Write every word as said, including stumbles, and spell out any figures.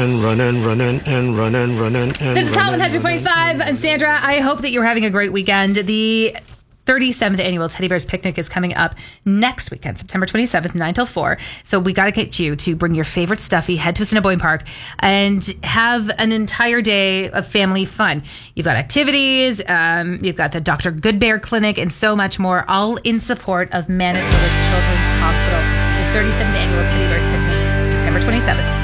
and running, running, and running, running, and This is Tom with Hundred Point Five. I'm Sandra. I hope that you're having a great weekend. The thirty-seventh annual Teddy Bears Picnic is coming up next weekend, September twenty-seventh, nine till four. So we got to get you to bring your favorite stuffy, head to Assiniboine Park, and have an entire day of family fun. You've got activities, um, you've got the Doctor Good Bear Clinic, and so much more, all in support of Manitoba's Children's Hospital. The thirty-seventh annual Teddy Bears Picnic, September twenty-seventh.